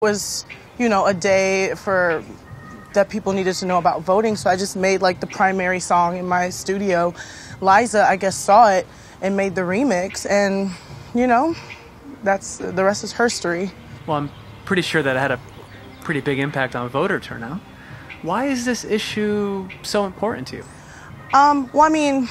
Was, you know, a day for that people needed to know about voting, so I just made like the primary song in my studio. Liza, I guess, saw it and made the remix, and you know, that's the rest is history. Well, I'm pretty sure that it had a pretty big impact on voter turnout. Why is this issue so important to you? Well, I mean,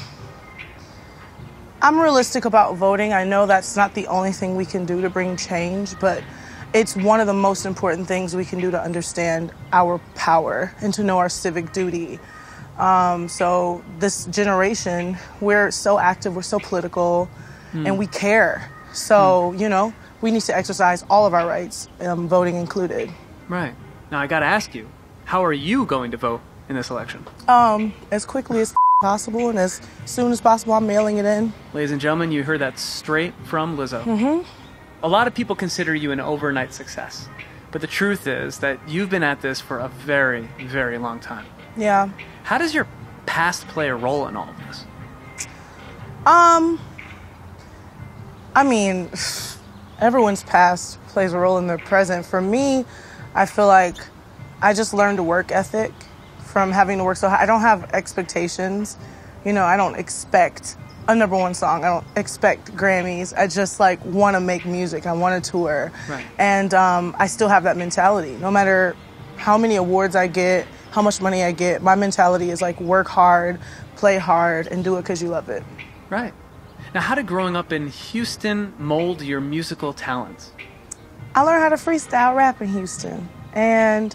I'm realistic about voting. I know that's not the only thing we can do to bring change, but it's one of the most important things we can do to understand our power and to know our civic duty. So this generation, we're so active, we're so political, and we care. So, you know, we need to exercise all of our rights, voting included. Right. Now, I gotta ask you, how are you going to vote in this election? As quickly as possible and as soon as possible, I'm mailing it in. Ladies and gentlemen, you heard that straight from Lizzo. Mm-hmm. A lot of people consider you an overnight success, but the truth is that you've been at this for a very, very long time. Yeah. How does your past play a role in all of this? I mean, everyone's past plays a role in their present. For me, I feel like I just learned a work ethic from having to work so hard. I don't have expectations. You know, I don't expect a #1 song. I don't expect Grammys. I just like want to make music. I want to tour. Right. And I still have that mentality. No matter how many awards I get, how much money I get, my mentality is like work hard, play hard, and do it because you love it. Right. Now, how did growing up in Houston mold your musical talents? I learned how to freestyle rap in Houston. And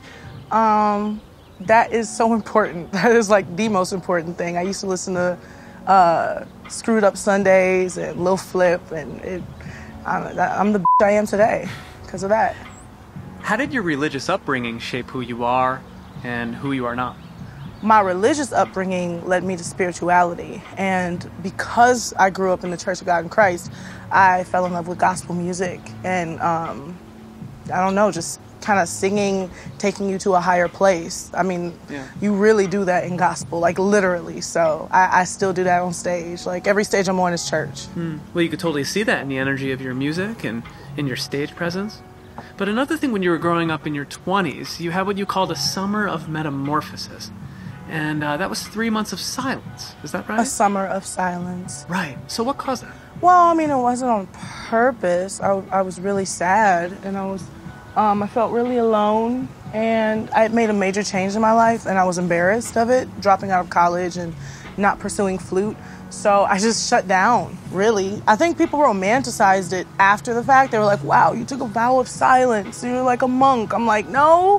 that is so important. That is like the most important thing. I used to listen to Screwed Up Sundays and Lil Flip, and I'm the I am today because of that. How did your religious upbringing shape who you are and who you are not? My religious upbringing led me to spirituality, and because I grew up in the Church of God in Christ, I fell in love with gospel music, and I don't know, just kind of singing, taking you to a higher place. I mean, You really do that in gospel, like literally. So I still do that on stage. Like every stage I'm on is church. Well, you could totally see that in the energy of your music and in your stage presence. But another thing, when you were growing up in your 20s, you had what you called a summer of metamorphosis. And that was 3 months of silence. Is that right? A summer of silence. Right. So what caused that? Well, I mean, it wasn't on purpose. I was really sad, and I felt really alone, and I had made a major change in my life, and I was embarrassed of it, dropping out of college and not pursuing flute. So I just shut down, really. I think people romanticized it after the fact. They were like, wow, you took a vow of silence. You're like a monk. I'm like, no.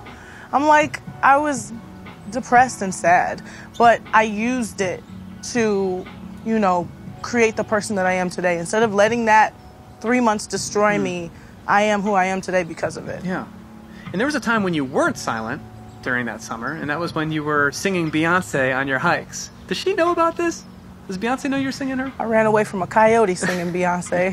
I was depressed and sad, but I used it to, you know, create the person that I am today. Instead of letting that 3 months destroy me, I am who I am today because of it. Yeah. And there was a time when you weren't silent during that summer, and that was when you were singing Beyonce on your hikes. Does she know about this? Does Beyonce know you're singing her? I ran away from a coyote singing Beyonce.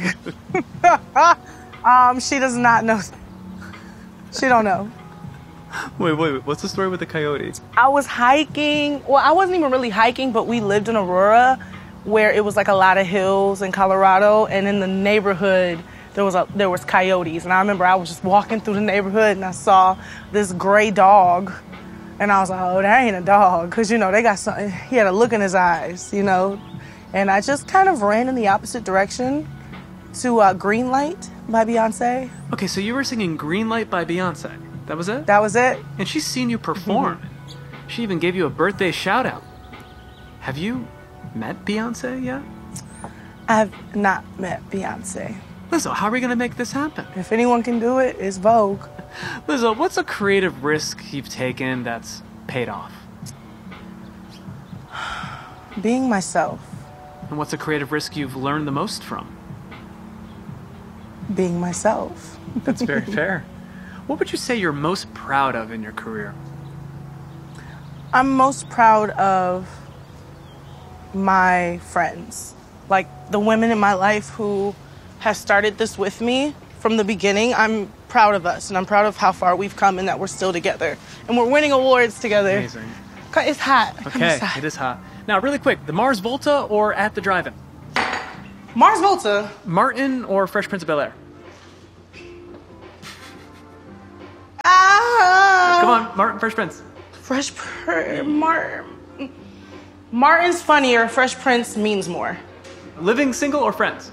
She does not know. She don't know. Wait. What's the story with the coyotes? I was hiking. Well, I wasn't even really hiking, but we lived in Aurora, where it was like a lot of hills in Colorado, and in the neighborhood there was coyotes. And I remember I was just walking through the neighborhood and I saw this gray dog, and I was like, oh, that ain't a dog, because you know they got something. He had a look in his eyes, you know. And I just kind of ran in the opposite direction to Green Light by Beyonce. Okay, so you were singing Green Light by Beyonce. That was it? That was it. And she's seen you perform. She even gave you a birthday shout out. Have you met Beyonce yet? I've not met Beyonce. Lizzo, how are we going to make this happen? If anyone can do it, it's Vogue. Lizzo, what's a creative risk you've taken that's paid off? Being myself. And what's a creative risk you've learned the most from? Being myself. That's very fair. What would you say you're most proud of in your career? I'm most proud of my friends, like the women in my life who have started this with me from the beginning. I'm proud of us, and I'm proud of how far we've come and that we're still together. And we're winning awards together. Amazing. It's hot. Okay, it is hot. Now, really quick, the Mars Volta or At the Drive-In? Mars Volta. Martin or Fresh Prince of Bel-Air? Martin, Fresh Prince. Martin's funnier. Fresh Prince means more. Living single or Friends?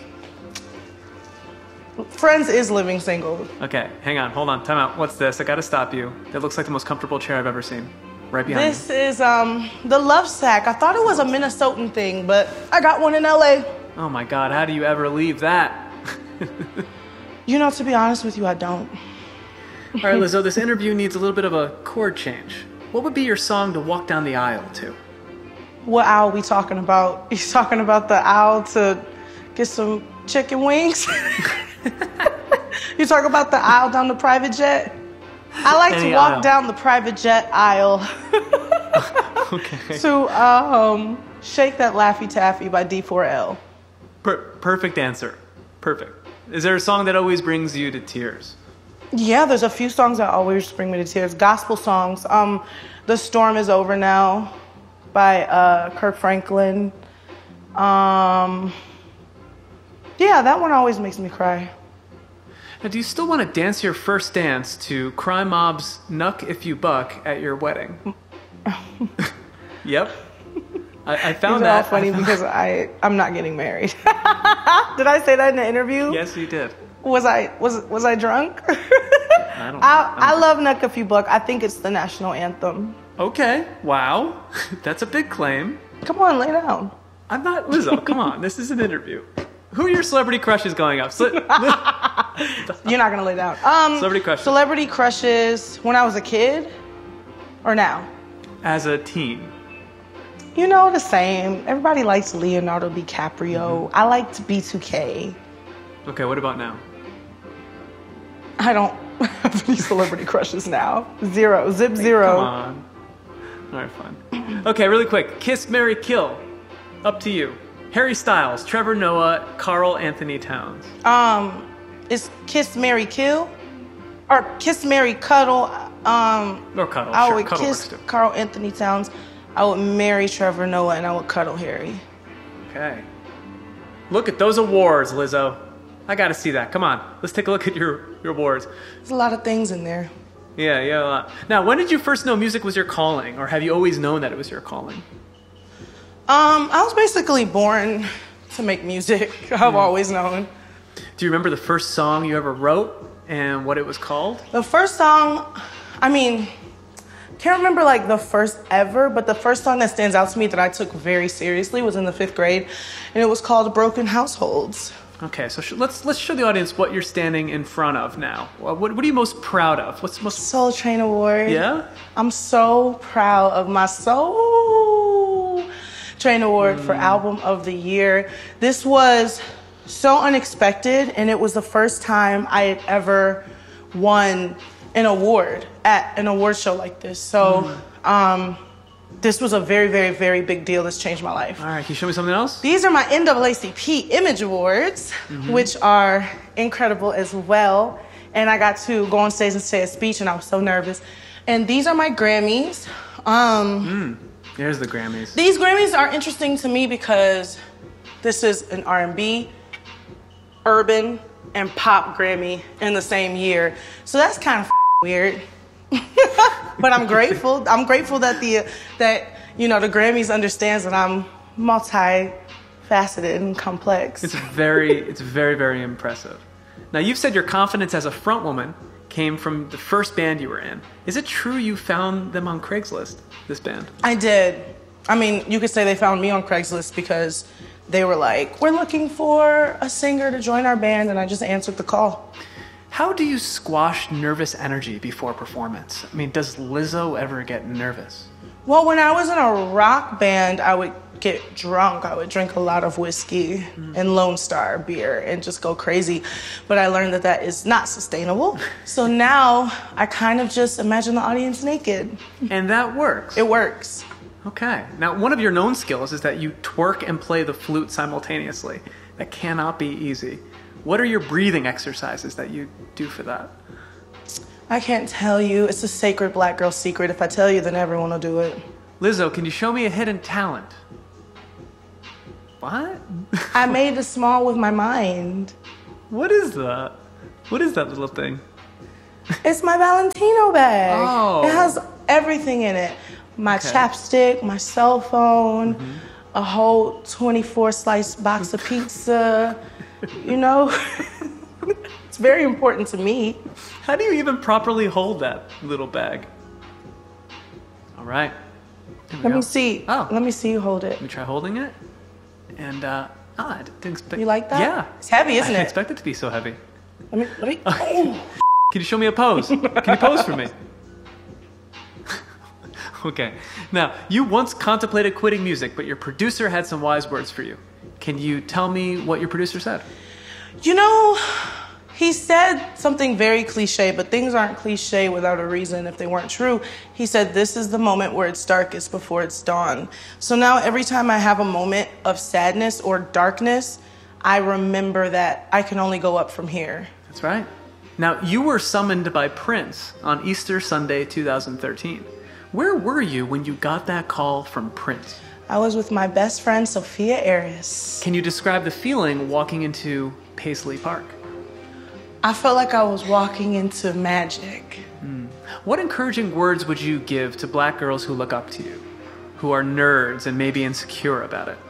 Friends is living single. Okay, hang on, hold on, time out. What's this? I gotta stop you. It looks like the most comfortable chair I've ever seen. Right behind This is the Love Sack. I thought it was a Minnesotan thing, but I got one in LA. Oh my God, how do you ever leave that? You know, to be honest with you, I don't. All right, Lizzo, this interview needs a little bit of a chord change. What would be your song to walk down the aisle to? What aisle we talking about? You talking about the aisle to get some chicken wings? You talk about the aisle down the private jet? I like to walk down the private jet aisle. Okay. To Shake That Laffy Taffy by D4L. Perfect answer. Perfect. Is there a song that always brings you to tears? Yeah, there's a few songs that always bring me to tears. Gospel songs. The Storm Is Over Now by Kirk Franklin. Yeah, that one always makes me cry. Now, do you still want to dance your first dance to Crime Mob's Knuck If You Buck at your wedding? Yep. I found that. It's all funny because I'm not getting married. Did I say that in the interview? Yes, you did. Was I drunk? I love Knuck If You Buck. I think it's the national anthem. Okay. Wow. That's a big claim. Come on, lay down. I'm not Lizzo. Come on. This is an interview. Who are your celebrity crushes going up? You're not gonna lay down. Celebrity crushes. Celebrity crushes when I was a kid, or now? As a teen. You know, the same. Everybody likes Leonardo DiCaprio. I liked B2K. Okay, what about now? I don't have any celebrity crushes now. Zero. Zip zero. Come on. All right, fine. Okay, really quick. Kiss, Marry, Kill. Up to you. Harry Styles, Trevor Noah, Carl Anthony Towns. Is Kiss, Marry, Kill? Or Kiss, Marry, Cuddle? Or Cuddle. I sure, would cuddle kiss Carl Anthony Towns. I would marry Trevor Noah, and I would cuddle Harry. Okay. Look at those awards, Lizzo. I gotta see that. Come on. Let's take a look at your awards. There's a lot of things in there. Yeah, a lot. Now, when did you first know music was your calling? Or have you always known that it was your calling? I was basically born to make music. I've always known. Do you remember the first song you ever wrote and what it was called? The first song, can't remember like the first ever, but the first song that stands out to me that I took very seriously was in the 5th grade, and it was called Broken Households. Okay, so let's show the audience what you're standing in front of now. What are you most proud of? What's most... Soul Train Award. Yeah? I'm so proud of my Soul Train Award for Album of the Year. This was so unexpected, and it was the first time I had ever won an award at an award show like this. So this was a very, very, very big deal. This changed my life. All right, can you show me something else? These are my NAACP Image Awards, which are incredible as well. And I got to go on stage and say a speech, and I was so nervous. And these are my Grammys. There's the Grammys. These Grammys are interesting to me because this is an R&B, urban, and pop Grammy in the same year. So that's kind of weird. But I'm grateful. I'm grateful that the Grammys understands that I'm multifaceted and complex. It's very, very impressive. Now, you've said your confidence as a front woman came from the first band you were in. Is it true you found them on Craigslist, this band? I did. I mean, you could say they found me on Craigslist because they were like, we're looking for a singer to join our band, and I just answered the call. How do you squash nervous energy before performance? I mean, does Lizzo ever get nervous? Well, when I was in a rock band, I would get drunk. I would drink a lot of whiskey and Lone Star beer and just go crazy. But I learned that that is not sustainable. So now I kind of just imagine the audience naked. And that works? It works. Okay. Now, one of your known skills is that you twerk and play the flute simultaneously. That cannot be easy. What are your breathing exercises that you do for that? I can't tell you. It's a sacred black girl secret. If I tell you, then everyone will do it. Lizzo, can you show me a hidden talent? What? I made the small with my mind. What is that? What is that little thing? It's my Valentino bag. Oh. It has everything in it. My chapstick, my cell phone, a whole 24-slice box of pizza. You know, it's very important to me. How do you even properly hold that little bag? All right. Let me see. Oh. Let me see you hold it. Let me try holding it. And, I didn't expect... You like that? Yeah. It's heavy, isn't I didn't it? expect it to be so heavy. Let me. Can you show me a pose? Can you pose for me? Okay. Now, you once contemplated quitting music, but your producer had some wise words for you. Can you tell me what your producer said? You know, he said something very cliche, but things aren't cliche without a reason if they weren't true. He said, this is the moment where it's darkest before it's dawn. So now every time I have a moment of sadness or darkness, I remember that I can only go up from here. That's right. Now, you were summoned by Prince on Easter Sunday 2013. Where were you when you got that call from Prince? I was with my best friend, Sophia Aris. Can you describe the feeling walking into Paisley Park? I felt like I was walking into magic. What encouraging words would you give to black girls who look up to you, who are nerds and maybe insecure about it?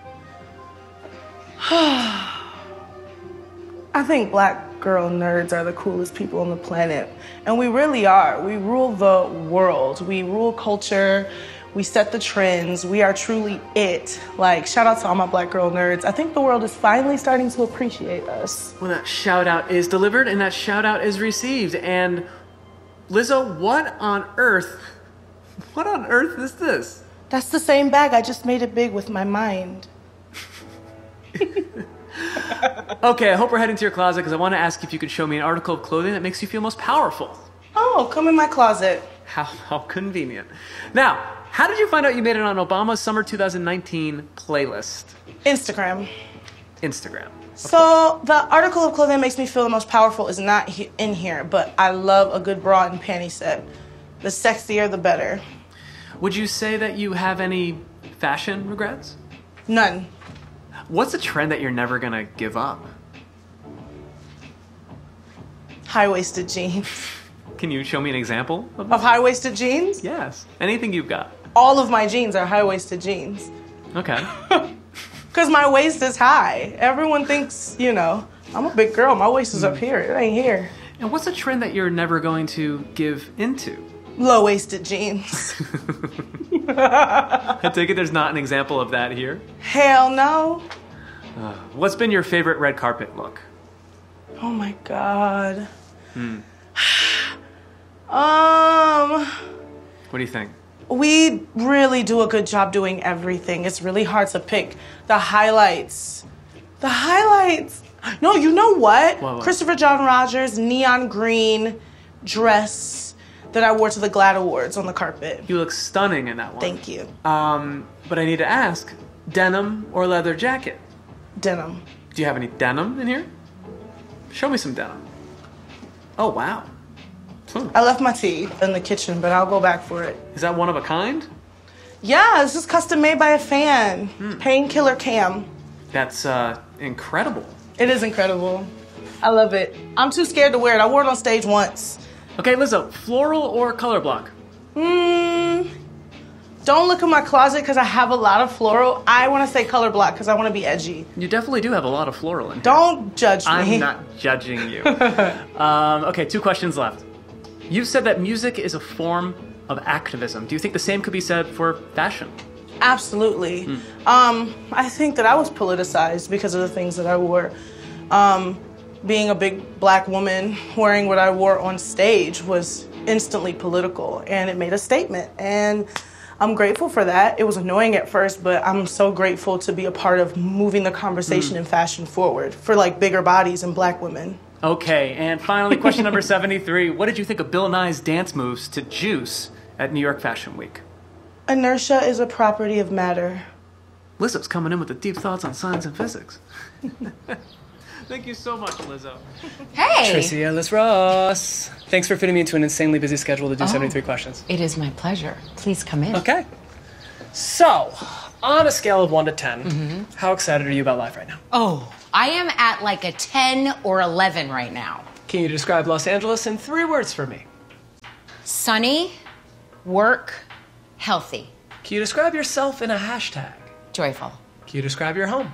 I think black girl nerds are the coolest people on the planet. And we really are. We rule the world. We rule culture. We set the trends. We are truly it. Like, shout out to all my black girl nerds. I think the world is finally starting to appreciate us. Well, that shout out is delivered and that shout out is received. And Lizzo, what on earth is this? That's the same bag. I just made it big with my mind. Okay, I hope we're heading to your closet because I want to ask if you could show me an article of clothing that makes you feel most powerful. Oh, come in my closet. How convenient. Now, how did you find out you made it on Obama's Summer 2019 playlist? Instagram. Instagram. So the article of clothing that makes me feel the most powerful is not in here, but I love a good bra and panty set. The sexier, the better. Would you say that you have any fashion regrets? None. What's a trend that you're never gonna give up? High-waisted jeans. Can you show me an example of Of high-waisted jeans? Yes. Anything you've got. All of my jeans are high-waisted jeans. Okay. Because my waist is high. Everyone thinks, you know, I'm a big girl. My waist is up here. It ain't here. And what's a trend that you're never going to give into? Low-waisted jeans. I take it there's not an example of that here. Hell no. What's been your favorite red carpet look? Oh my God. What do you think? We really do a good job doing everything. It's really hard to pick the highlights. The highlights. No, you know what? What? Christopher John Rogers neon green dress that I wore to the GLAAD Awards on the carpet. You look stunning in that one. Thank you. But I need to ask, denim or leather jacket? Denim. Do you have any denim in here? Show me some denim. Oh, wow. I left my tea in the kitchen, but I'll go back for it. Is that one of a kind? Yeah, this is custom made by a fan. Painkiller Cam. That's incredible. It is incredible. I love it. I'm too scared to wear it. I wore it on stage once. Okay, Lizzo, floral or color block? Don't look in my closet because I have a lot of floral. I want to say color block because I want to be edgy. You definitely do have a lot of floral in here. Don't judge me. I'm not judging you. Okay, 2 questions left. You said that music is a form of activism. Do you think the same could be said for fashion? Absolutely. I think that I was politicized because of the things that I wore. Being a big black woman, wearing what I wore on stage was instantly political, and it made a statement. And I'm grateful for that. It was annoying at first, but I'm so grateful to be a part of moving the conversation in fashion forward for like bigger bodies and black women. Okay, and finally, question number 73. What did you think of Bill Nye's dance moves to Juice at New York Fashion Week? Inertia is a property of matter. Lizzo's coming in with the deep thoughts on science and physics. Thank you so much, Lizzo. Hey! Tracy Ellis Ross. Thanks for fitting me into an insanely busy schedule to do 73 questions. It is my pleasure. Please come in. Okay. So, on a scale of 1 to 10, how excited are you about life right now? Oh, I am at like a 10 or 11 right now. Can you describe Los Angeles in 3 words for me? Sunny, work, healthy, Can you describe yourself in a hashtag? joyful, Can you describe your home?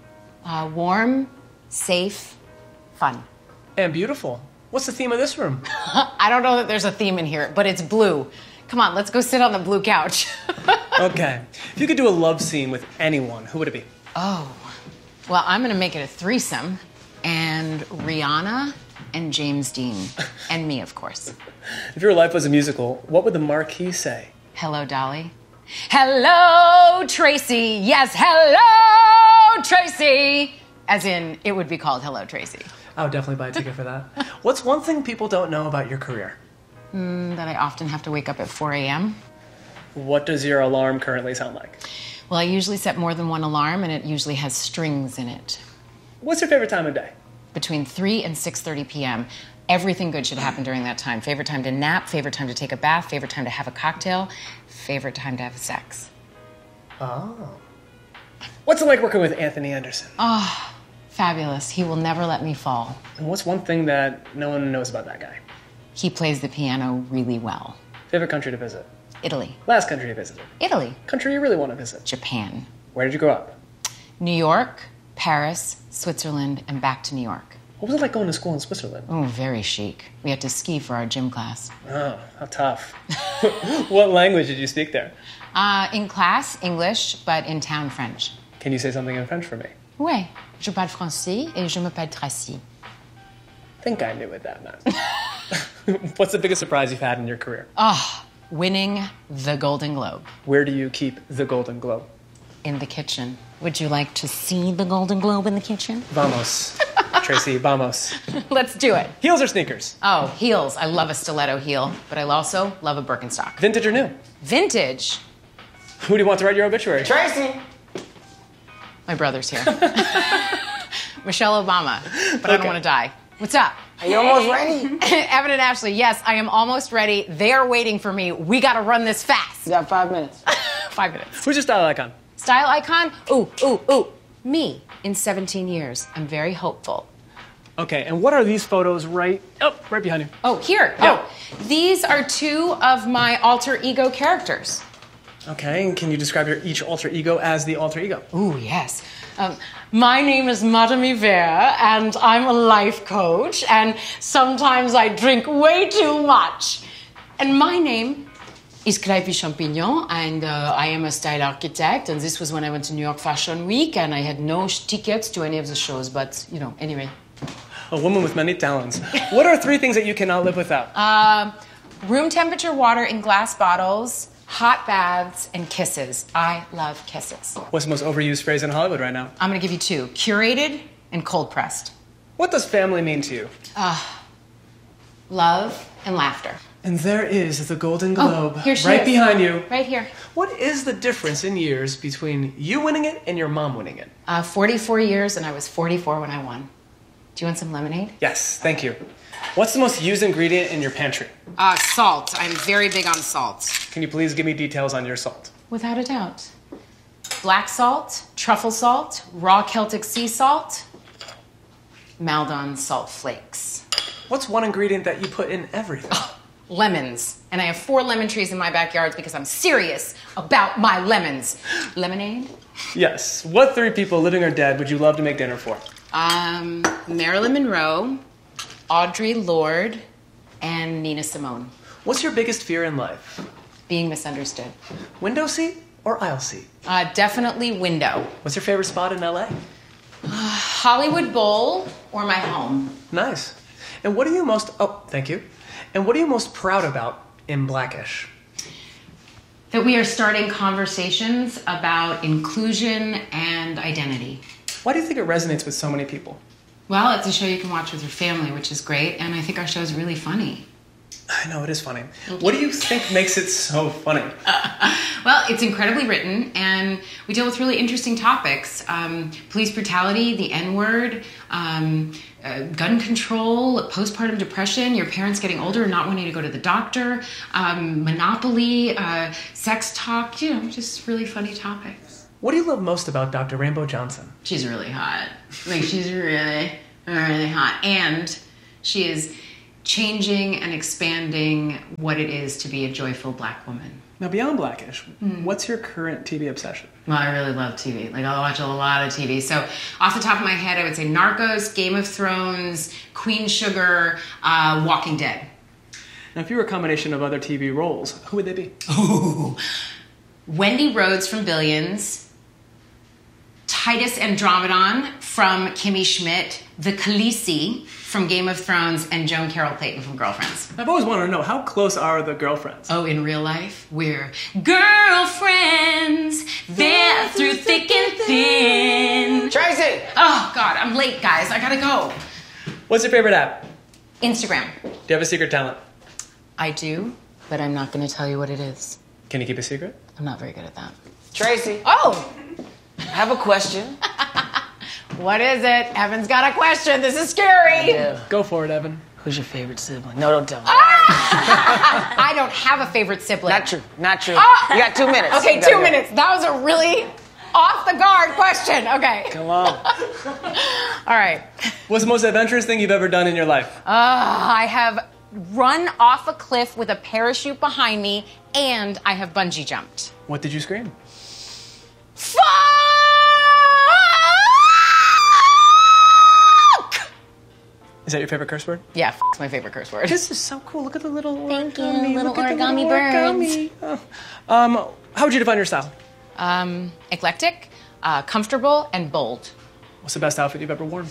warm, safe, fun. And beautiful. What's the theme of this room? I don't know that there's a theme in here, but it's blue. Come on, let's go sit on the blue couch. Okay. If you could do a love scene with anyone, who would it be? Oh, well, I'm gonna make it a threesome, and Rihanna and James Dean, and me, of course. If your life was a musical, what would the marquee say? Hello, Dolly. Hello, Tracy. Yes, hello, Tracy. As in, it would be called Hello, Tracy. I would definitely buy a ticket for that. What's one thing people don't know about your career? That I often have to wake up at 4 a.m. What does your alarm currently sound like? Well, I usually set more than one alarm, and it usually has strings in it. What's your favorite time of day? Between 3 and 6:30 p.m. Everything good should happen during that time. Favorite time to nap, favorite time to take a bath, favorite time to have a cocktail, favorite time to have sex. Oh. What's it like working with Anthony Anderson? Oh, fabulous. He will never let me fall. And what's one thing that no one knows about that guy? He plays the piano really well. Favorite country to visit? Italy. Last country you visited? Italy. Country you really want to visit? Japan. Where did you grow up? New York, Paris, Switzerland, and back to New York. What was it like going to school in Switzerland? Oh, very chic. We had to ski for our gym class. Oh, how tough. What language did you speak there? In class, English, but in town, French. Can you say something in French for me? Ouais, je parle français et je m'appelle Tracy. I think I knew what that meant. What's the biggest surprise you've had in your career? Oh, winning the Golden Globe Where do you keep the Golden Globe? in the kitchen. Would you like to see the Golden Globe in the kitchen? Vamos. Tracy, vamos. Let's do it. Heels or sneakers? Oh, heels. I love a stiletto heel, but I also love a Birkenstock. Vintage or new? Vintage. Who do you want to write your obituary? Tracy. My brother's here. Michelle Obama, but I don't Okay. want to die. What's up? Are you almost ready? Evan and Ashley, yes, I am almost ready. They are waiting for me. We got to run this fast. You got 5 minutes. 5 minutes. Who's your style icon? Style icon? Ooh. Me in 17 years. I'm very hopeful. Okay, and what are these photos right behind you? Oh, here. Yeah. Oh, these are 2 of my alter ego characters. Okay, and can you describe your each alter ego as the alter ego? Ooh, yes. My name is Madame Hiver, and I'm a life coach, and sometimes I drink way too much. And my name is Crêpes Champignon, and I am a style architect, and this was when I went to New York Fashion Week, and I had no tickets to any of the shows, but, anyway. A woman with many talents. What are 3 things that you cannot live without? Room temperature water in glass bottles, hot baths, and kisses. I love kisses. What's the most overused phrase in Hollywood right now? I'm gonna give you 2, curated and cold pressed. What does family mean to you? Love and laughter. And there is the Golden Globe Here she right is. behind you. Right here. What is the difference in years between you winning it and your mom winning it? 44 years, and I was 44 when I won. Do you want some lemonade? Yes, thank you. What's the most used ingredient in your pantry? Salt. I'm very big on salt. Can you please give me details on your salt? Without a doubt. Black salt, truffle salt, raw Celtic sea salt, Maldon salt flakes. What's one ingredient that you put in everything? Lemons. And I have 4 lemon trees in my backyard because I'm serious about my lemons. Lemonade? Yes. What 3 people, living or dead, would you love to make dinner for? Marilyn Monroe, Audre Lorde, and Nina Simone. What's your biggest fear in life? Being misunderstood. Window seat or aisle seat? Definitely window. What's your favorite spot in LA? Hollywood Bowl or my home. Nice. And what are you most... Oh, thank you. And what are you most proud about in Blackish? That we are starting conversations about inclusion and identity. Why do you think it resonates with so many people? Well, it's a show you can watch with your family, which is great, and I think our show is really funny. I know, it is funny. What do you think makes it so funny? Well, it's incredibly written, and we deal with really interesting topics. Police brutality, the N-word, gun control, postpartum depression, your parents getting older and not wanting to go to the doctor, Monopoly, sex talk, just really funny topics. What do you love most about Dr. Rainbow Johnson? She's really hot. She's really, really hot. And She is changing and expanding what it is to be a joyful Black woman. Now, beyond Blackish, what's your current TV obsession? Well, I really love TV. Like, I watch a lot of TV. So, off the top of my head, I would say Narcos, Game of Thrones, Queen Sugar, Walking Dead. Now, if you were a combination of other TV roles, who would they be? Ooh. Wendy Rhodes from Billions, Titus Andromedon from Kimmy Schmidt, the Khaleesi from Game of Thrones, and Joan Carroll Clayton from Girlfriends. I've always wanted to know, how close are the girlfriends? Oh, in real life, we're girlfriends. They're through thick and thin. Tracy! Oh, God, I'm late, guys. I gotta go. What's your favorite app? Instagram. Do you have a secret talent? I do, but I'm not gonna tell you what it is. Can you keep a secret? I'm not very good at that. Tracy, Oh! I have a question. What is it? Evan's got a question. This is scary. Yeah. Go for it, Evan. Who's your favorite sibling? No, don't tell me. I don't have a favorite sibling. Not true. Not true. Oh! You got 2 minutes. Okay, You gotta 2 go. minutes. That was a really off the guard question. Okay. Come on. All right. What's the most adventurous thing you've ever done in your life? I have run off a cliff with a parachute behind me, and I have bungee jumped. What did you scream? Fuck! Is that your favorite curse word? Yeah, f***'s my favorite curse word. This is so cool. Look at the little Thank you, origami. little Look at the origami birds. origami. Oh. How would you define your style? Eclectic, comfortable, and bold. What's the best outfit you've ever worn?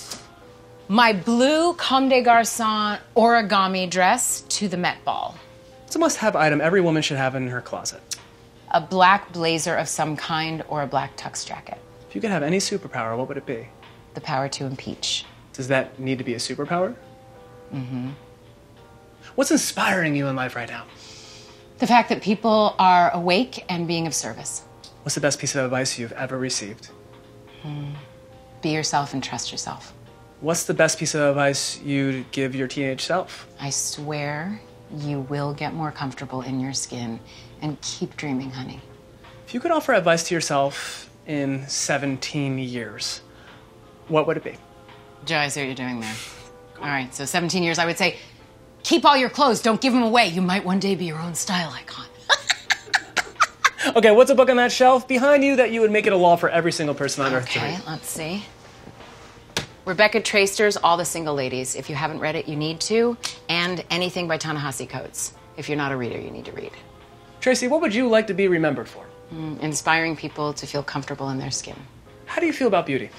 My blue Comme des Garçons origami dress to the Met Ball. It's a must-have item every woman should have in her closet. A black blazer of some kind or a black tux jacket. If you could have any superpower, what would it be? The power to impeach. Does that need to be a superpower? Mm-hmm. What's inspiring you in life right now? The fact that people are awake and being of service. What's the best piece of advice you've ever received? Be yourself and trust yourself. What's the best piece of advice you'd give your teenage self? I swear you will get more comfortable in your skin, and keep dreaming, honey. If you could offer advice to yourself in 17 years, what would it be? Joe, I see what you're doing there. All right, so 17 years, I would say, keep all your clothes, don't give them away. You might one day be your own style icon. Okay, what's a book on that shelf behind you that you would make it a law for every single person on earth to Okay, read? let's see. Rebecca Traister's All the Single Ladies. If you haven't read it, you need to. And anything by Ta-Nehisi Coates. If you're not a reader, you need to read. Tracy, what would you like to be remembered for? Inspiring people to feel comfortable in their skin. How do you feel about beauty?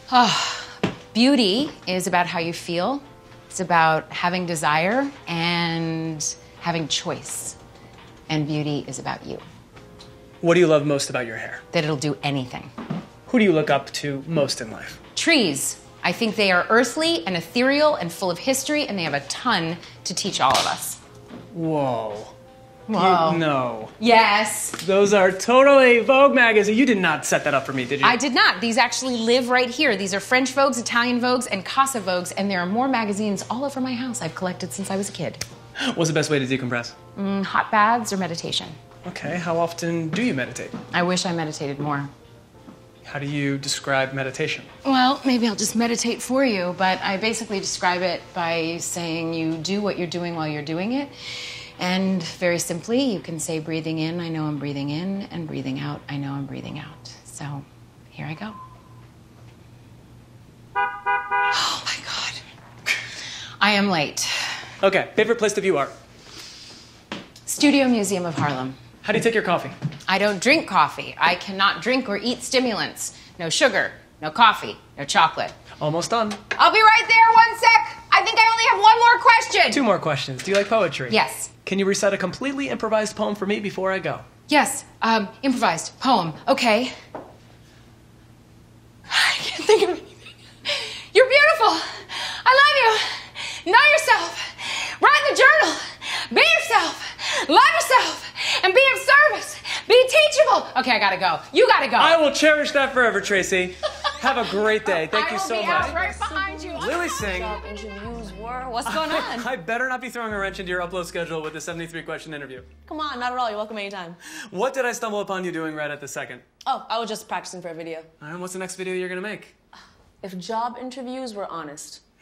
Beauty is about how you feel. It's about having desire and having choice. And beauty is about you. What do you love most about your hair? That it'll do anything. Who do you look up to most in life? Trees. I think they are earthly and ethereal and full of history, and they have a ton to teach all of us. Whoa. Whoa. No. Yes. Those are totally Vogue magazine. You did not set that up for me, did you? I did not. These actually live right here. These are French Vogues, Italian Vogues, and Casa Vogues, and there are more magazines all over my house I've collected since I was a kid. What's the best way to decompress? Hot baths or meditation. Okay, how often do you meditate? I wish I meditated more. How do you describe meditation? Well, maybe I'll just meditate for you, but I basically describe it by saying you do what you're doing while you're doing it. And very simply, you can say breathing in, I know I'm breathing in, and breathing out, I know I'm breathing out. So here I go. Oh my God. I am late. Okay, favorite place to view art? Studio Museum of Harlem. How do you take your coffee? I don't drink coffee. I cannot drink or eat stimulants. No sugar, no coffee, no chocolate. Almost done. I'll be right there, 1 sec. I think I only have one more question. 2 more questions. Do you like poetry? Yes. Can you recite a completely improvised poem for me before I go? Yes, improvised poem. Okay. I can't think of anything. You're beautiful. I love you. Know yourself. Write in the journal. Be yourself. Love yourself. And be of service. Be teachable. Okay, I gotta go. You gotta go. I will cherish that forever, Tracy. Have a great day. Thank you so I will be much. out right behind you. Lily Singh. Interviews were. What's going on? I better not be throwing a wrench into your upload schedule with the 73-question interview. Come on, not at all. You're welcome anytime. What did I stumble upon you doing right at the second? Oh, I was just practicing for a video. All right, what's the next video you're gonna make? If job interviews were honest.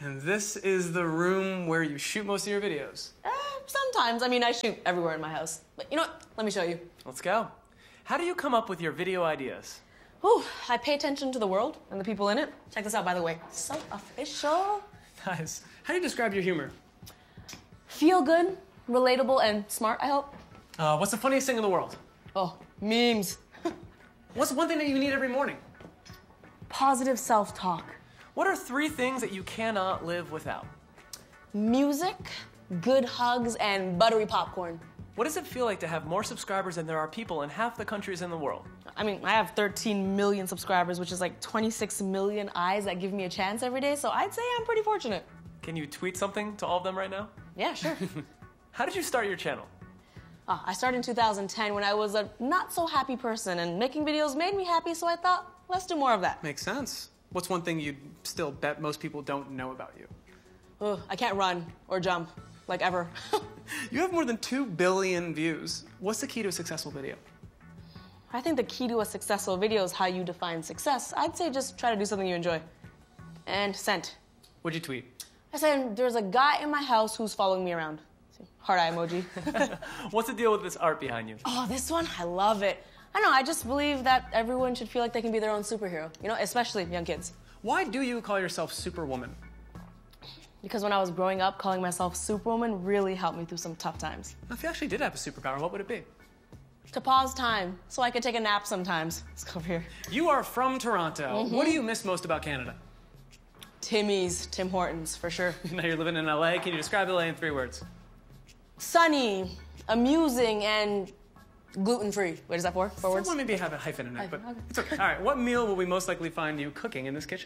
And this is the room where you shoot most of your videos. Sometimes. I mean, I shoot everywhere in my house. But you know what? Let me show you. Let's go. How do you come up with your video ideas? Ooh, I pay attention to the world and the people in it. Check this out, by the way. So official. Nice. How do you describe your humor? Feel good, relatable, and smart, I hope. What's the funniest thing in the world? Oh, memes. What's one thing that you need every morning? Positive self-talk. What are 3 things that you cannot live without? Music, good hugs, and buttery popcorn. What does it feel like to have more subscribers than there are people in half the countries in the world? I mean, I have 13 million subscribers, which is like 26 million eyes that give me a chance every day, so I'd say I'm pretty fortunate. Can you tweet something to all of them right now? Yeah, sure. How did you start your channel? I started in 2010 when I was a not so happy person, and making videos made me happy, so I thought, let's do more of that. Makes sense. What's one thing you'd still bet most people don't know about you? Ugh, I can't run or jump, like ever. You have more than 2 billion views. What's the key to a successful video? I think the key to a successful video is how you define success. I'd say just try to do something you enjoy. And sent. What'd you tweet? I said, there's a guy in my house who's following me around. See, heart eye emoji. What's the deal with this art behind you? Oh, this one? I love it. I don't know, I just believe that everyone should feel like they can be their own superhero. You know, especially young kids. Why do you call yourself Superwoman? Because when I was growing up, calling myself Superwoman really helped me through some tough times. If you actually did have a superpower, what would it be? To pause time, so I could take a nap sometimes. Let's go over here. You are from Toronto. What do you miss most about Canada? Timmy's, Tim Hortons, for sure. Now you're living in LA. Can you describe LA in 3 words? Sunny, amusing, and gluten-free. What is that for? 4 words? Well, maybe have a hyphen in it, but Okay. it's okay. All right, what meal will we most likely find you cooking in this kitchen?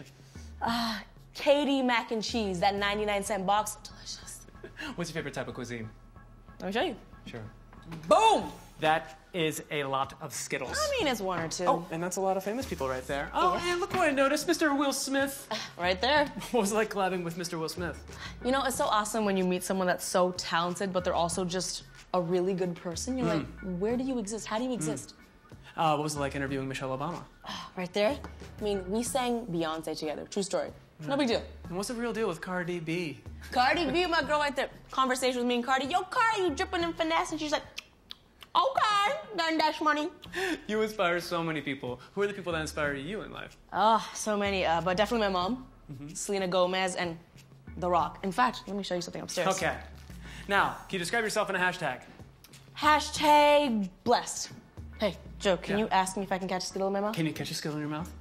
Katie mac and cheese, that 99-cent box. Delicious. What's your favorite type of cuisine? Let me show you. Sure. Boom! That is a lot of Skittles. I mean, it's 1 or 2. Oh, and that's a lot of famous people right there. Oh, and look what I noticed, Mr. Will Smith. Right there. What was it like collabing with Mr. Will Smith? You know, it's so awesome when you meet someone that's so talented, but they're also just a really good person. You're like, where do you exist? How do you exist? What was it like interviewing Michelle Obama? Right there. I mean, we sang Beyonce together. True story. No big deal. And what's the real deal with Cardi B? Cardi B, my girl right there. Conversation with me and Cardi. Yo, Cardi, you dripping in finesse? And she's like, okay, done dash money. You inspire so many people. Who are the people that inspire you in life? Oh, so many. But definitely my mom, Selena Gomez, and The Rock. In fact, let me show you something upstairs. Okay. Now, can you describe yourself in a hashtag? Hashtag blessed. Hey, Joe, can Yeah. you ask me if I can catch a Skittle in my mouth? Can you catch a Skittle in your mouth?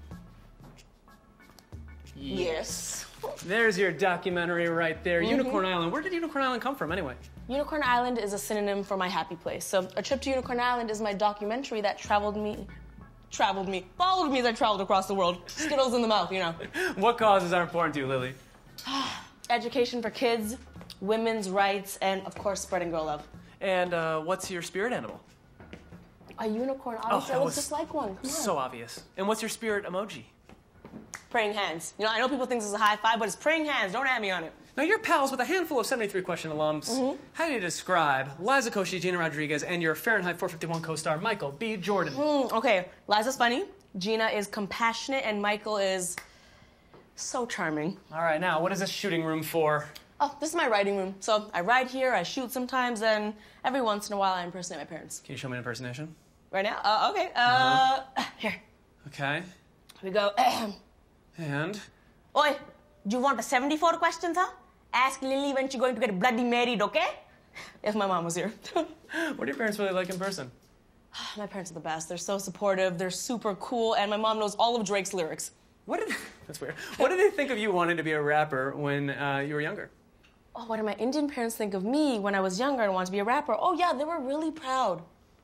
Yes. There's your documentary right there, Unicorn Island. Where did Unicorn Island come from anyway? Unicorn Island is a synonym for my happy place. So a trip to Unicorn Island is my documentary that followed me as I traveled across the world. Skittles in the mouth, you know. What causes are important to you, Lily? Education for kids, women's rights, and of course spreading girl love. And what's your spirit animal? A unicorn, obviously, that I look was just like one. Come on. So obvious. And what's your spirit emoji? Praying hands. You know, I know people think this is a high five, but it's praying hands. Don't at me on it. Now, you're pals with a handful of 73 question alums. How do you describe Liza Koshy, Gina Rodriguez, and your Fahrenheit 451 co-star, Michael B. Jordan? Okay, Liza's funny, Gina is compassionate, and Michael is so charming. All right, now, what is this shooting room for? Oh, this is my writing room. So I write here, I shoot sometimes, and every once in a while I impersonate my parents. Can you show me an impersonation? Right now? Okay. Here. Okay. Here we go. And? Oi, do you want the 74 questions, huh? Ask Lily when she's going to get bloody married, okay? If my mom was here. What do your parents really like in person? My parents are the best. They're so supportive, they're super cool, and my mom knows all of Drake's lyrics. That's weird. What did they think of you wanting to be a rapper when you were younger? Oh, what did my Indian parents think of me when I was younger and wanted to be a rapper? Oh, yeah, they were really proud.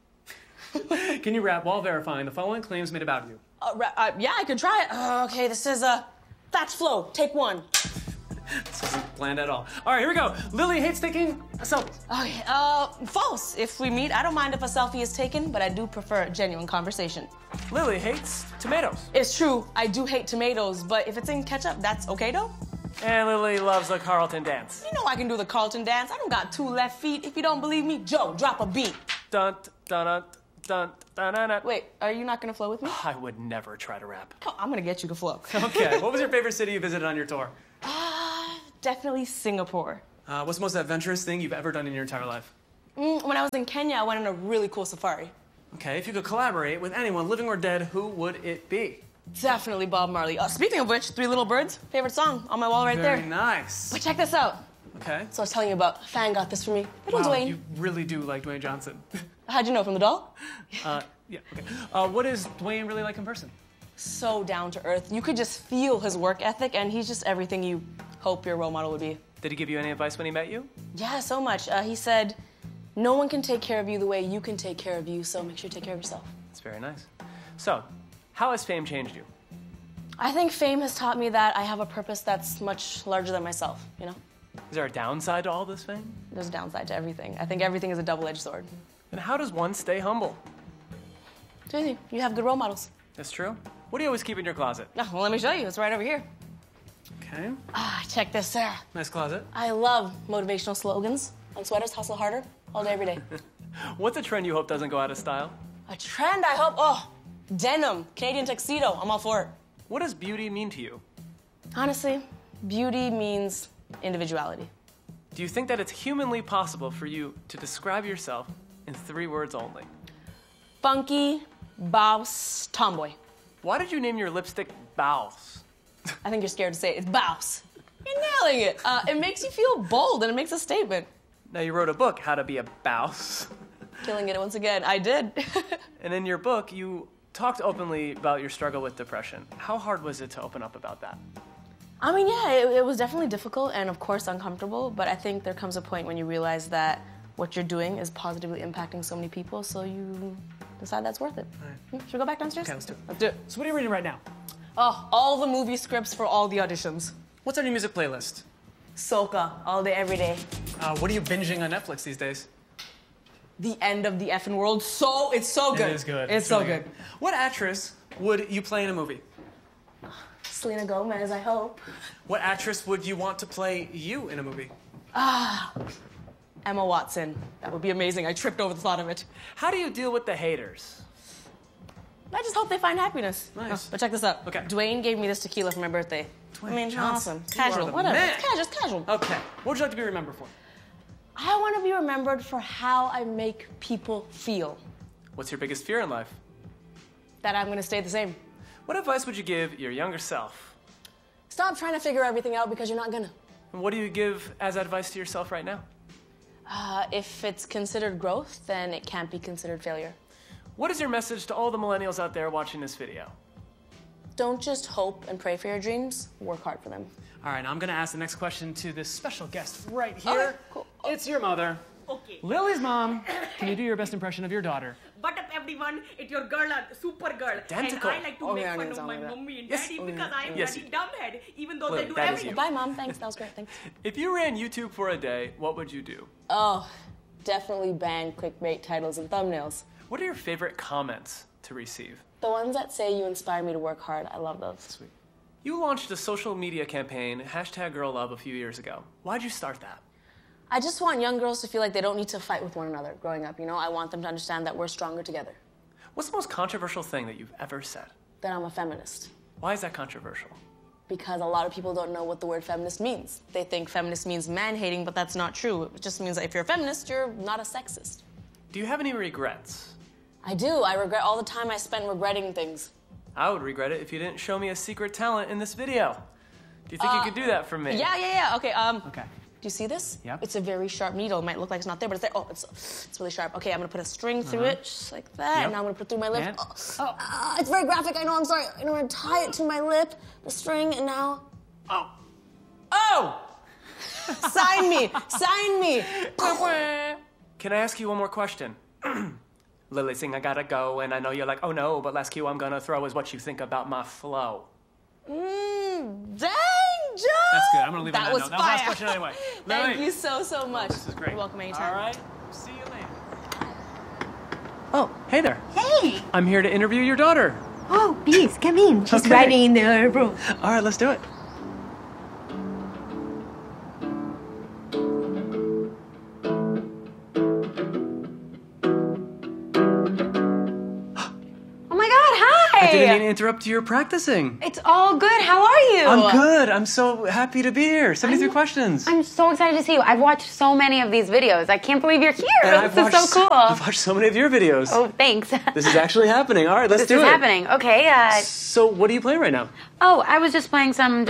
Can you rap while verifying the following claims made about you? Yeah, I could try it. Okay, this is Fats Flow, take 1. This isn't planned at all. All right, here we go. Lily hates taking a selfie. Okay, false. If we meet, I don't mind if a selfie is taken, but I do prefer genuine conversation. Lily hates tomatoes. It's true, I do hate tomatoes, but if it's in ketchup, that's okay though? And Lily loves the Carlton dance. You know I can do the Carlton dance. I don't got 2 left feet. If you don't believe me, Joe, drop a beat. Dun, dun, dun, dun, dun, dun, dun. Wait, are you not gonna flow with me? I would never try to rap. Oh, I'm gonna get you to flow. Okay, what was your favorite city you visited on your tour? definitely Singapore. What's the most adventurous thing you've ever done in your entire life? When I was in Kenya, I went on a really cool safari. Okay, if you could collaborate with anyone, living or dead, who would it be? Definitely Bob Marley. Speaking of which, Three Little Birds, favorite song on my wall right there. Very nice. But check this out. Okay. So I was telling you about, Fan got this for me. Little Wow, Dwayne. you really do like Dwayne Johnson. How'd you know, from the doll? Yeah, okay. What is Dwayne really like in person? So down to earth. You could just feel his work ethic, and he's just everything you hope your role model would be. Did he give you any advice when he met you? Yeah, so much. He said, no one can take care of you the way you can take care of you, so make sure you take care of yourself. That's very nice. So, how has fame changed you? I think fame has taught me that I have a purpose that's much larger than myself, you know? Is there a downside to all this fame? There's a downside to everything. I think everything is a double-edged sword. And how does one stay humble? It's easy. You have good role models. That's true. What do you always keep in your closet? Oh, well, let me show you. It's right over here. Okay. Check this out. Nice closet. I love motivational slogans on sweaters. Hustle harder, all day, every day. What's a trend you hope doesn't go out of style? A trend, I hope. Oh, denim, Canadian tuxedo. I'm all for it. What does beauty mean to you? Honestly, beauty means individuality. Do you think that it's humanly possible for you to describe yourself in 3 words only? Funky, boss, tomboy. Why did you name your lipstick Bows? I think you're scared to say it. It's boss. You're nailing it. It makes you feel bold and it makes a statement. Now, you wrote a book, How to Be a Bouse. Killing it once again. I did. And in your book, you talked openly about your struggle with depression. How hard was it to open up about that? I mean, yeah, it was definitely difficult and, of course, uncomfortable, but I think there comes a point when you realize that what you're doing is positively impacting so many people, so you decide that's worth it. Right. Should we go back downstairs? Okay, let's do it. Let's do it. So what are you reading right now? Oh, all the movie scripts for all the auditions. What's on your music playlist? Soca, all day, every day. What are you binging on Netflix these days? The End of the Effing World. It's so good. It is good. It's really so good. What actress would you play in a movie? Selena Gomez, I hope. What actress would you want to play you in a movie? Emma Watson. That would be amazing. I tripped over the thought of it. How do you deal with the haters? I just hope they find happiness. Nice. But check this out. Okay. Dwayne gave me this tequila for my birthday. Dwayne I mean, Johnson. awesome. You are Casual. the Whatever. man. It's just casual. Okay. What would you like to be remembered for? I want to be remembered for how I make people feel. What's your biggest fear in life? That I'm going to stay the same. What advice would you give your younger self? Stop trying to figure everything out because you're not going to. And what do you give as advice to yourself right now? If it's considered growth, then it can't be considered failure. What is your message to all the millennials out there watching this video? Don't just hope and pray for your dreams. Work hard for them. All right, now I'm going to ask the next question to this special guest right here. Okay, cool. It's your mother. Okay. Lily's mom. Can you do your best impression of your daughter? What up, everyone? It's your girl, super girl. Identical. And I like to make I fun didn't of sound my like that. mommy and Yes. daddy because I am Yes, very you- dumbhead, even though Lily, they do that is everything. you. Bye, Mom. Thanks. That was great. Thanks. If you ran YouTube for a day, what would you do? Oh, definitely ban clickbait titles and thumbnails. What are your favorite comments to receive? The ones that say you inspire me to work hard, I love those. Sweet. You launched a social media campaign, #GirlLove, a few years ago. Why'd you start that? I just want young girls to feel like they don't need to fight with one another growing up, you know? I want them to understand that we're stronger together, What's the most controversial thing that you've ever said? that I'm a feminist. Why is that controversial? Because a lot of people don't know what the word feminist means. They think feminist means man-hating, but that's not true. It just means that if you're a feminist, you're not a sexist. Do you have any regrets? I do. I regret all the time I spent regretting things. I would regret it if you didn't show me a secret talent in this video. Do you think you could do that for me? Yeah. Okay, Okay. do you see this? Yep. It's a very sharp needle. It might look like it's not there, but it's there. Oh, it's really sharp. Okay, I'm gonna put a string through it, just like that. Yep. And now I'm gonna put it through my lip. And- It's very graphic, I know, I'm sorry. I'm gonna tie it to my lip, the string, and now... Oh! Sign me! Sign me! Can I ask you one more question? Lily sing, I gotta go, and I know you're like, oh no, but last cue I'm gonna throw is what you think about my flow. Dang, Joe! That's good. I'm gonna leave it That on was that note. That was last fire. question anyway. Thank Lily. you so much. This is great. You're welcome anytime. All right. See you later. Oh, hey there. Hey! I'm here to interview your daughter. Oh, please, come in. She's Okay. riding in the room. All right, let's do it. Oh my god, hi! didn't mean to interrupt your practicing. It's all good. How are you? I'm good. I'm so happy to be here. 73 questions. I'm so excited to see you. I've watched so many of these videos. I can't believe you're here. And This is so cool. I've watched so many of your videos. Oh, thanks. This is actually happening. All right, let's do it. This is happening. Okay. So, what are you playing right now? Oh, I was just playing some,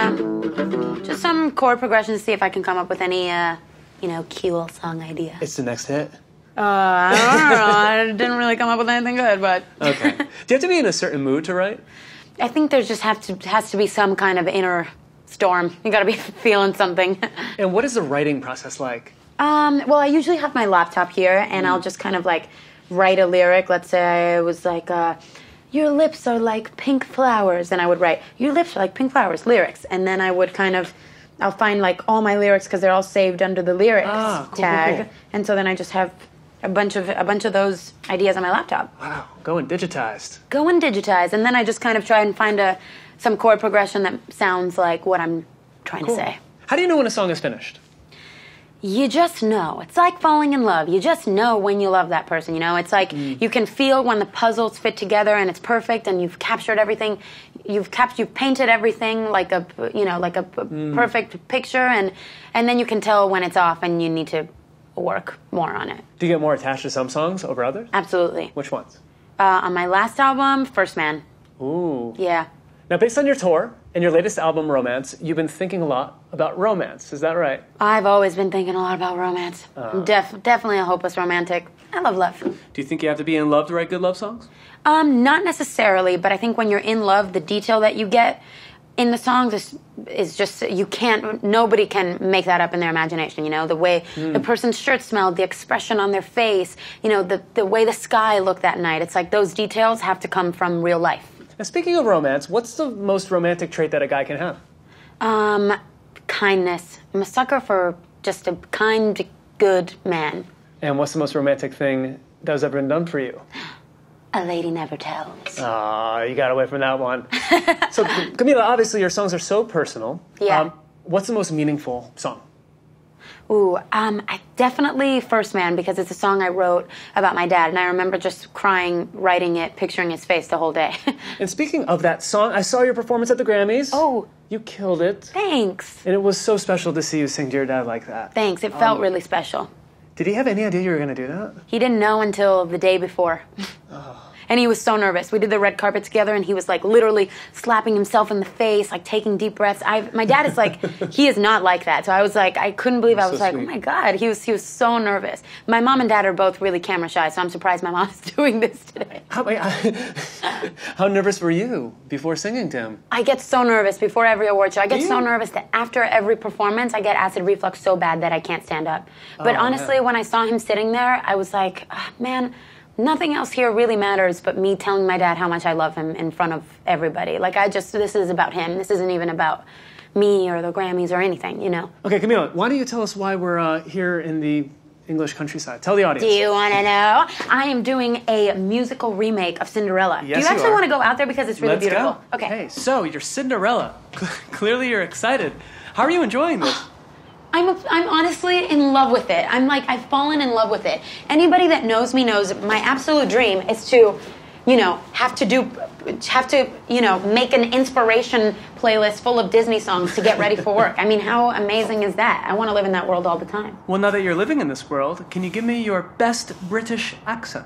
just some chord progressions to see if I can come up with any, cool song idea. It's the next hit. I don't know. I didn't really come up with anything good, but. Okay. Do you have to be in a certain mood to write? I think there just has to be some kind of inner storm. You gotta be feeling something. And what is the writing process like? Well, I usually have my laptop here, and I'll just kind of like write a lyric. Let's say it was like, your lips are like pink flowers, and I would write, your lips are like pink flowers, lyrics. And then I would I'll find like all my lyrics because they're all saved under the lyrics tag. Cool. And so then I just have a bunch of those ideas on my laptop. Wow, going digitized. And then I just kind of try and find some chord progression that sounds like what I'm trying to say. How do you know when a song is finished? You just know. It's like falling in love. You just know when you love that person, It's like you can feel when the puzzles fit together and it's perfect and you've captured everything. You've painted everything like a perfect picture, and then you can tell when it's off and you need to work more on it. Do you get more attached to some songs over others? Absolutely. Which ones? On my last album, First Man. Ooh. Yeah. Now, based on your tour and your latest album, Romance, you've been thinking a lot about romance. Is that right? I've always been thinking a lot about romance. I'm definitely a hopeless romantic. I love love. Do you think you have to be in love to write good love songs? Not necessarily, but I think when you're in love, the detail that you get in the songs is just, nobody can make that up in their imagination, the way the person's shirt smelled, the expression on their face, the way the sky looked that night. It's like those details have to come from real life. Now, speaking of romance, what's the most romantic trait that a guy can have? Kindness. I'm a sucker for just a kind, good man. And what's the most romantic thing that has ever been done for you? A lady never tells. Oh, you got away from that one. So, Camila, obviously your songs are so personal. Yeah. What's the most meaningful song? Ooh, I definitely First Man, because it's a song I wrote about my dad, and I remember just crying, writing it, picturing his face the whole day. And speaking of that song, I saw your performance at the Grammys. Oh. You killed it. Thanks. And it was so special to see you sing to your dad like that. Thanks. It felt really special. Did he have any idea you were going to do that? He didn't know until the day before. And he was so nervous. We did the red carpet together, and he was like literally slapping himself in the face, like taking deep breaths. My dad is like, he is not like that. So I was like, I couldn't believe. I was like, sweet. Oh my God, he was so nervous. My mom and dad are both really camera shy, so I'm surprised my mom is doing this today. How nervous were you before singing to him? I get so nervous before every award show. I get so nervous that after every performance, I get acid reflux so bad that I can't stand up. But honestly, when I saw him sitting there, I was like, man, nothing else here really matters but me telling my dad how much I love him in front of everybody. Like, this is about him. This isn't even about me or the Grammys or anything, Okay, Camila, why don't you tell us why we're here in the English countryside? Tell the audience. Do you want to know? I am doing a musical remake of Cinderella. Yes, do you actually want to go out there because it's really beautiful? Go. Okay. Hey, so you're Cinderella. Clearly you're excited. How are you enjoying this? I'm honestly in love with it. I've fallen in love with it. Anybody that knows me knows my absolute dream is to, have to make an inspiration playlist full of Disney songs to get ready for work. I mean, how amazing is that? I want to live in that world all the time. Well, now that you're living in this world, can you give me your best British accent?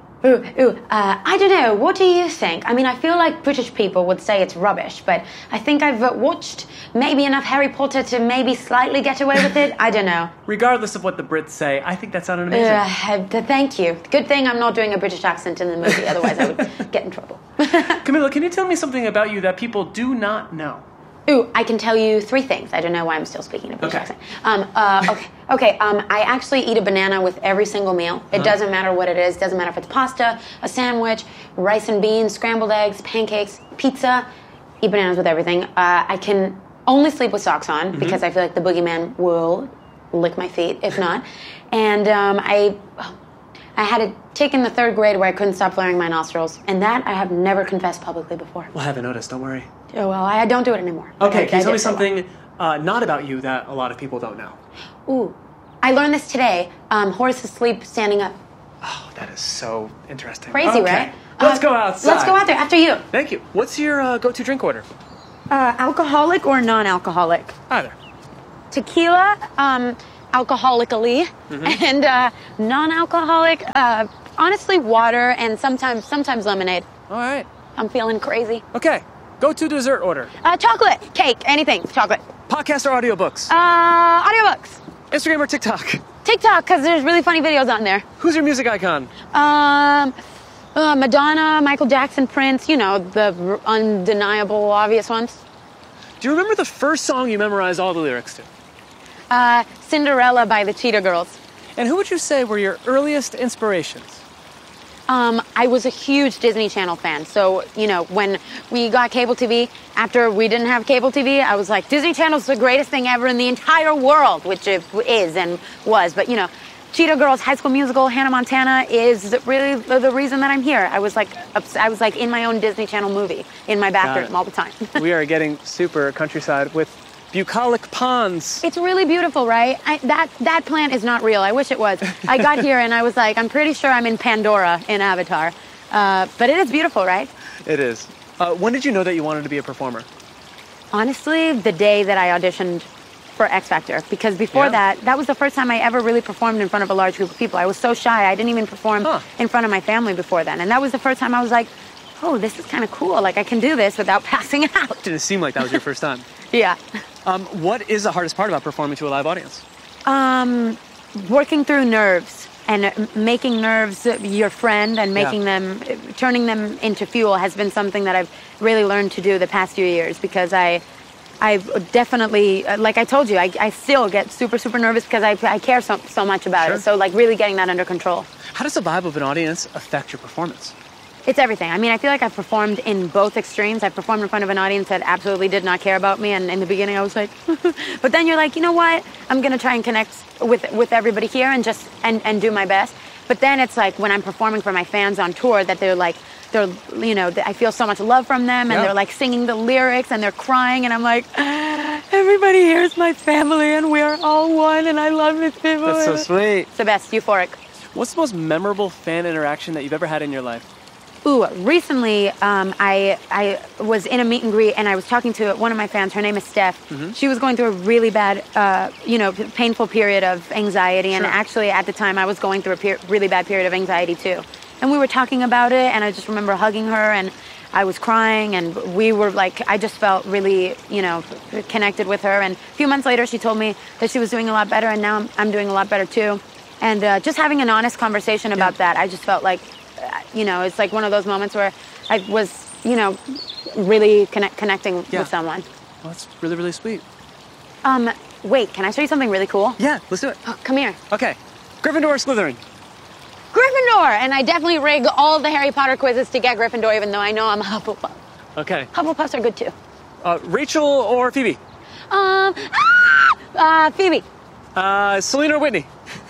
I don't know. What do you think? I mean, I feel like British people would say it's rubbish, but I think I've watched maybe enough Harry Potter to maybe slightly get away with it. I don't know. Regardless of what the Brits say, I think that sounded amazing. Thank you. Good thing I'm not doing a British accent in the movie, otherwise I would get in trouble. Camila, can you tell me something about you that people do not know? I can tell you 3 things. I don't know why I'm still speaking a British accent. I actually eat a banana with every single meal. It doesn't matter what it is. Doesn't matter if it's pasta, a sandwich, rice and beans, scrambled eggs, pancakes, pizza. Eat bananas with everything. I can only sleep with socks on because I feel like the boogeyman will lick my feet if not. And I had a tick in the 3rd grade where I couldn't stop flaring my nostrils, and that I have never confessed publicly before. Well, I haven't noticed. Don't worry. Oh, well, I don't do it anymore. Okay, can you tell me something not about you that a lot of people don't know? I learned this today. Horses sleep standing up. Oh, that is so interesting. Crazy, Okay. right? Let's go outside. Let's go out there after you. Thank you. What's your go-to drink order? Alcoholic or non-alcoholic? Either. Tequila, alcoholically, and non-alcoholic, honestly, water and sometimes lemonade. All right. I'm feeling crazy. Okay. Go-to dessert order. Chocolate, cake, anything, chocolate. Podcast or audiobooks? Audiobooks. Instagram or TikTok? TikTok, because there's really funny videos on there. Who's your music icon? Madonna, Michael Jackson, Prince, you know, the undeniable, obvious ones. Do you remember the first song you memorized all the lyrics to? Cinderella by the Cheetah Girls. And who would you say were your earliest inspirations? I was a huge Disney Channel fan. So, you know, when we got cable TV, after we didn't have cable TV, I was like, Disney Channel's the greatest thing ever in the entire world, which it is and was. But, you know, Cheetah Girls, High School Musical, Hannah Montana is really the reason that I'm here. I was like in my own Disney Channel movie in my bathroom all the time. We are getting super countryside with bucolic ponds. It's really beautiful, right? That plant is not real. I wish it was. I got here and I was like, I'm pretty sure I'm in Pandora in Avatar. But it is beautiful, right? It is. When did you know that you wanted to be a performer? Honestly, the day that I auditioned for X Factor, because before that was the first time I ever really performed in front of a large group of people. I was so shy. I didn't even perform in front of my family before then. And that was the first time I was like, oh, this is kind of cool. Like, I can do this without passing out. Didn't seem like that was your first time. Yeah. What is the hardest part about performing to a live audience? Working through nerves and making nerves your friend and making them, turning them into fuel has been something that I've really learned to do the past few years, because I definitely, like I told you, I still get super, super nervous because I care so much about it. So, like, really getting that under control. How does the vibe of an audience affect your performance? It's everything. I mean, I feel like I've performed in both extremes. I've performed in front of an audience that absolutely did not care about me, and in the beginning I was like, but then you're like, you know what? I'm gonna try and connect with everybody here and just and do my best. But then it's like when I'm performing for my fans on tour that they're you know, I feel so much love from them, and they're like singing the lyrics and they're crying, and I'm like, everybody here is my family and we're all one and I love these people. That's so sweet. It's the best, euphoric. What's the most memorable fan interaction that you've ever had in your life? Ooh, recently I was in a meet and greet and I was talking to one of my fans. Her name is Steph. She was going through a really bad, you know, painful period of anxiety. And actually at the time I was going through a really bad period of anxiety too. And we were talking about it and I just remember hugging her and I was crying and we were like, I just felt really, you know, connected with her. And a few months later she told me that she was doing a lot better, and now I'm doing a lot better too. And just having an honest conversation about that, I just felt like, you know, it's like one of those moments where I was, you know, really connecting with someone. Well, that's really, really sweet. Wait, can I show you something really cool? Yeah, let's do it. Oh, come here. Okay. Gryffindor or Slytherin? Gryffindor! And I definitely rig all the Harry Potter quizzes to get Gryffindor, even though I know I'm a Hufflepuff. Okay. Hufflepuffs are good too. Rachel or Phoebe? Phoebe. Selena or Whitney?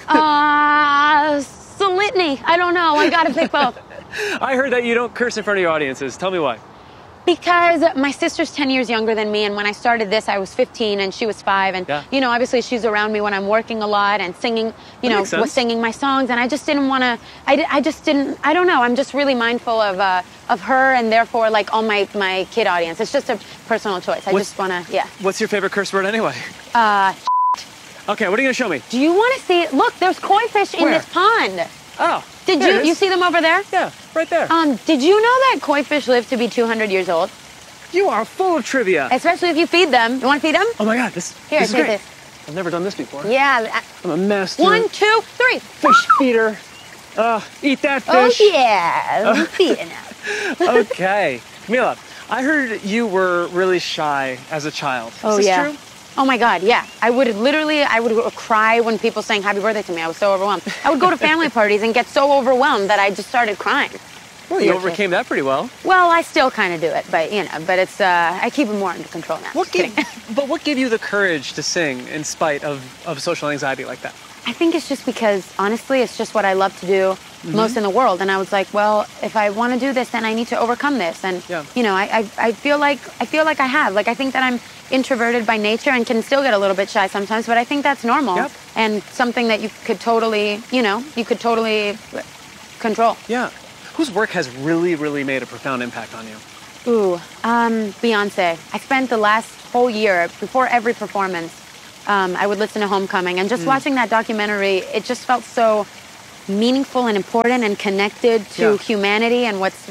Litany. I don't know. I gotta pick both. I heard that you don't curse in front of your audiences. Tell me why. Because my sister's 10 years younger than me, and when I started this, I was 15 and she was 5. And, you know, obviously she's around me when I'm working a lot and singing, you know, was singing my songs. And I just didn't want to, I just didn't, I don't know. I'm just really mindful of her and therefore, like, all my kid audience. It's just a personal choice. I just want to, What's your favorite curse word anyway? Okay, what are you going to show me? Do you want to see it? Look, there's koi fish in this pond. Oh. Did you see them over there? Yeah, right there. Did you know that koi fish live to be 200 years old? You are full of trivia. Especially if you feed them. You want to feed them? Oh my God, this is great. This. I've never done this before. Yeah. I'm a master. 1, 2, 3. Fish feeder. Eat that fish. Oh yeah, I'm feeding them. Okay. Camila, I heard you were really shy as a child. Oh, is this true? Oh my God, yeah. I would cry when people sang happy birthday to me. I was so overwhelmed. I would go to family parties and get so overwhelmed that I just started crying. Well, you overcame that pretty well. Well, I still kind of do it, but you know, but it's I keep it more under control now. What gave you the courage to sing in spite of social anxiety like that? I think it's just because, honestly, it's just what I love to do most in the world. And I was like, well, if I want to do this, then I need to overcome this. And, you know, I feel like I have. Like, I think that I'm introverted by nature and can still get a little bit shy sometimes, but I think that's normal. And something that you could totally control. Yeah. Whose work has really, really made a profound impact on you? Ooh, Beyonce. I spent the last whole year, before every performance, I would listen to Homecoming, and just watching that documentary, it just felt so meaningful and important and connected to humanity and what's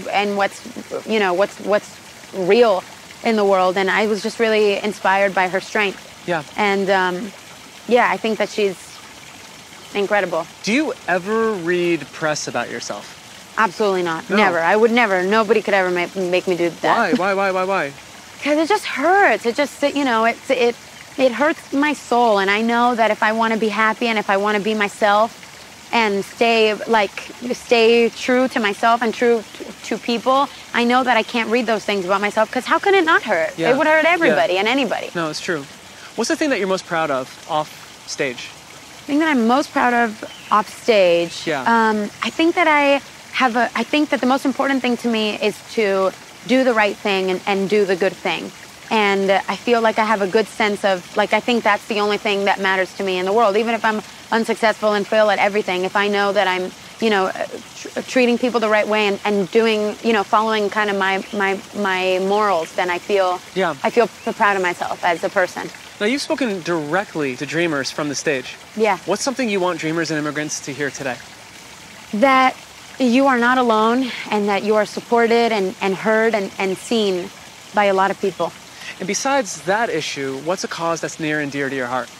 real in the world. And I was just really inspired by her strength. Yeah. And I think that she's incredible. Do you ever read press about yourself? Absolutely not. No. Never. I would never. Nobody could ever make me do that. Why? Because it just hurts. It just, it hurts my soul. And I know that if I want to be happy and if I want to be myself and stay true to myself and true to people, I know that I can't read those things about myself, because how can it not hurt? Yeah. It would hurt everybody and anybody. No, it's true. What's the thing that you're most proud of off stage? The thing that I'm most proud of off stage, I think that the most important thing to me is to do the right thing and do the good thing. And I feel like I have a good sense of, I think that's the only thing that matters to me in the world. Even if I'm unsuccessful and fail at everything, if I know that I'm, treating people the right way and doing, following kind of my morals, then I feel proud of myself as a person. Now, you've spoken directly to dreamers from the stage. Yeah. What's something you want dreamers and immigrants to hear today? That you are not alone, and that you are supported and heard and seen by a lot of people. And besides that issue, what's a cause that's near and dear to your heart?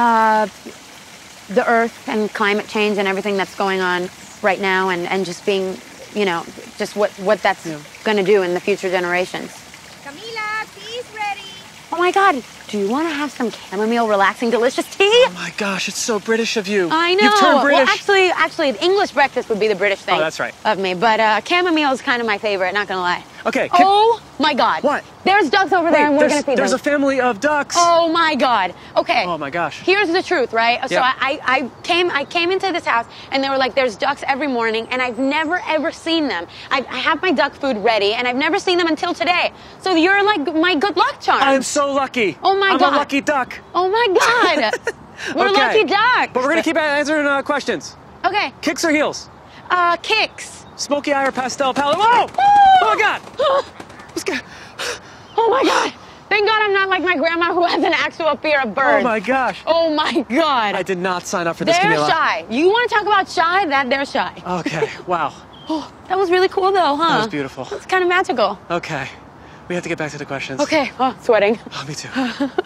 The earth and climate change and everything that's going on right now, and just being, just what that's going to do in the future generations. Camila, tea's ready. Oh my God, do you want to have some chamomile relaxing delicious tea? Oh my gosh, it's so British of you. I know. You've turned British. Well, actually, English breakfast would be the British thing. Oh, that's right. Of me, but chamomile is kind of my favorite, not gonna lie. Okay. Oh my God. What? There's ducks over there, and we're gonna feed them. There's a family of ducks. Oh my God. Okay. Oh my gosh. Here's the truth, right? So Yep. I came into this house, and they were like, "There's ducks every morning," and I've never ever seen them. I have my duck food ready, and I've never seen them until today. So you're like my good luck charm. I'm so lucky. Oh my God. I'm a lucky duck. Oh my God. We're Okay. lucky ducks. But we're gonna keep answering questions. Okay. Kicks or heels? Kicks. Smoky eye or pastel palette? Whoa! Oh my God! What's going? Oh my God. Thank God I'm not like my grandma who has an actual fear of birds. Oh my gosh! Oh my God. I did not sign up for this, They're Camila. shy. You want to talk about shy? They're shy. Okay. Wow. Oh, that was really cool though, huh? That was beautiful. It's kind of magical. Okay. We have to get back to the questions. Okay. Oh, sweating. Oh, me too.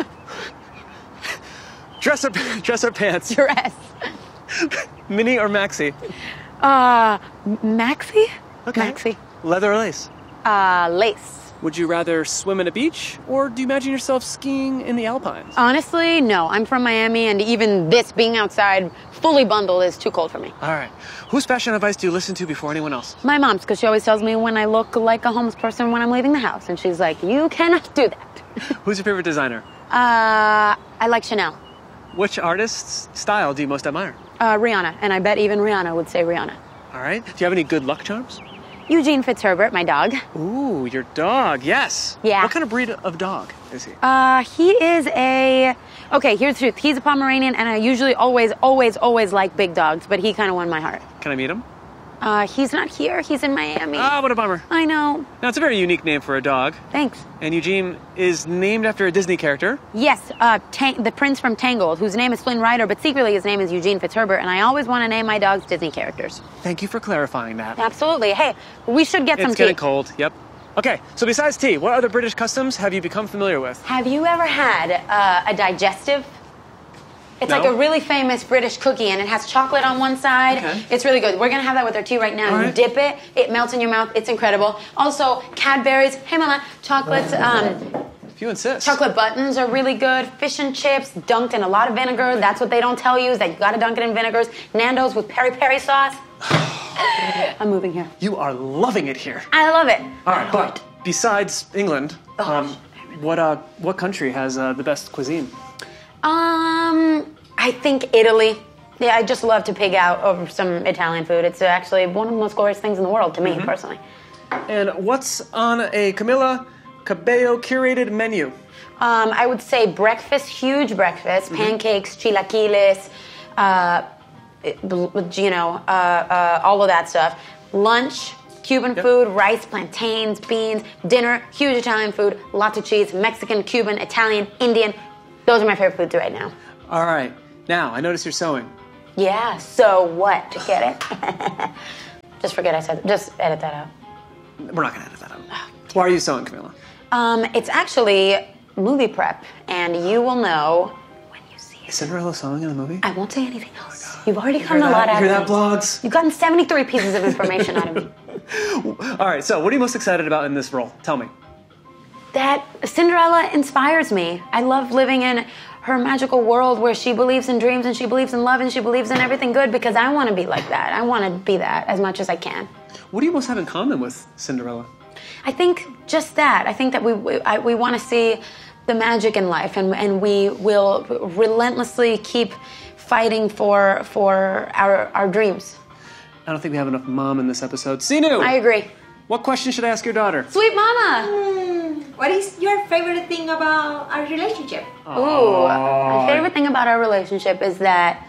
Dress or pants? Dress. Mini or maxi? Maxi? Okay. Maxi. Leather or lace? Lace. Would you rather swim in a beach, or do you imagine yourself skiing in the Alpines? Honestly, no. I'm from Miami, and even this, being outside, fully bundled, is too cold for me. All right. Whose fashion advice do you listen to before anyone else? My mom's, because she always tells me when I look like a homeless person when I'm leaving the house. And she's like, you cannot do that. Who's your favorite designer? I like Chanel. Which artist's style do you most admire? Rihanna. And I bet even Rihanna would say Rihanna. All right. Do you have any good luck charms? Eugene Fitzherbert, my dog. Ooh, your dog. Yes. Yeah. What kind of breed of dog is he? He is okay, here's the truth. He's a Pomeranian, and I usually always like big dogs, but he kind of won my heart. Can I meet him? He's not here. He's in Miami. Ah, what a bummer. I know. Now, it's a very unique name for a dog. Thanks. And Eugene is named after a Disney character. Yes, the prince from Tangled, whose name is Flynn Rider, but secretly his name is Eugene Fitzherbert, and I always want to name my dogs Disney characters. Thank you for clarifying that. Absolutely. Hey, we should get some tea. It's getting cold, yep. Okay, so besides tea, what other British customs have you become familiar with? Have you ever had a digestive? It's No. like a really famous British cookie, and it has chocolate on one side. Okay. It's really good. We're going to have that with our tea right now. All You right. dip it. It melts in your mouth. It's incredible. Also, Cadbury's, hey mama, chocolates, If you insist. chocolate buttons are really good. Fish and chips dunked in a lot of vinegar. That's what they don't tell you, is that you got to dunk it in vinegars. Nando's with peri-peri sauce. I'm moving here. You are loving it here. I love it. All right, but besides England, what country has the best cuisine? I think Italy. Yeah, I just love to pig out over some Italian food. It's actually one of the most glorious things in the world to me, personally. And what's on a Camila Cabello curated menu? I would say breakfast, huge breakfast, pancakes, chilaquiles, all of that stuff. Lunch, Cuban food, rice, plantains, beans. Dinner, huge Italian food, lots of cheese, Mexican, Cuban, Italian, Indian. Those are my favorite foods right now. All right. Now, I notice you're sewing. Yeah, so what? Get it? Just forget I said it. Just edit that out. We're not going to edit that out. Why are you sewing, Camila? It's actually movie prep, and you will know when you see it. Is Cinderella sewing in the movie? I won't say anything else. You've already gotten a lot out of me. You hear that, blogs? You've gotten 73 pieces of information out of me. All right, so what are you most excited about in this role? Tell me. That Cinderella inspires me. I love living in her magical world where she believes in dreams and she believes in love and she believes in everything good because I want to be like that. I want to be that as much as I can. What do you most have in common with Cinderella? I think just that. I think that we want to see the magic in life and we will relentlessly keep fighting for our dreams. I don't think we have enough mom in this episode. Sinu! I agree. What question should I ask your daughter? Sweet mama! What is your favorite thing about our relationship? Ooh, my favorite thing about our relationship is that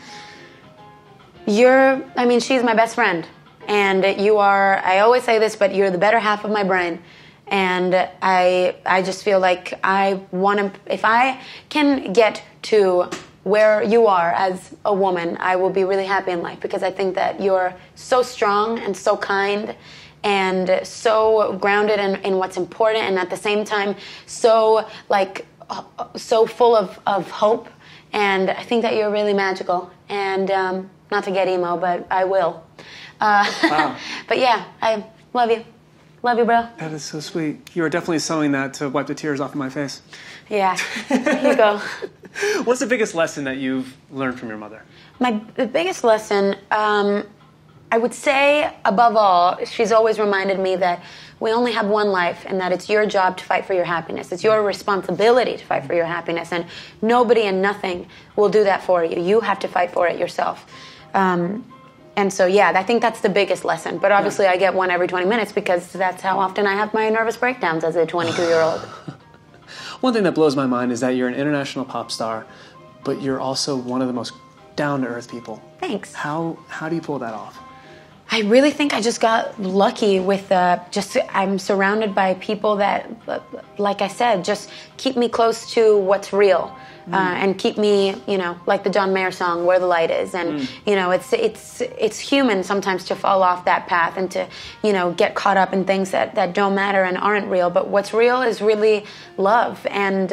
she's my best friend. And you are, I always say this, but you're the better half of my brain. And I just feel like if I can get to where you are as a woman, I will be really happy in life because I think that you're so strong and so kind and so grounded in what's important and at the same time so full of hope. And I think that you're really magical. And not to get emo, but I will. Wow. But yeah, I love you. Love you, bro. That is so sweet. You are definitely sewing that to wipe the tears off of my face. Yeah. Here you go. What's the biggest lesson that you've learned from your mother? The biggest lesson, I would say, above all, she's always reminded me that we only have one life and that it's your job to fight for your happiness. It's your responsibility to fight for your happiness, and nobody and nothing will do that for you. You have to fight for it yourself. And so, yeah, I think that's the biggest lesson. But obviously, I get one every 20 minutes because that's how often I have my nervous breakdowns as a 22-year-old. One thing that blows my mind is that you're an international pop star, but you're also one of the most down-to-earth people. Thanks. How do you pull that off? I really think I just got lucky with I'm surrounded by people that, like I said, just keep me close to what's real. And keep me, like the John Mayer song, Where the Light Is. And, it's human sometimes to fall off that path and to, get caught up in things that don't matter and aren't real. But what's real is really love and